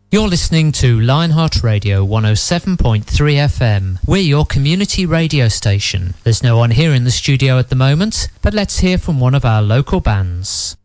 You're listening to Lionheart Radio 107.3 FM. We're your community radio station. There's no one here in the studio at the moment, but let's hear from one of our local bands.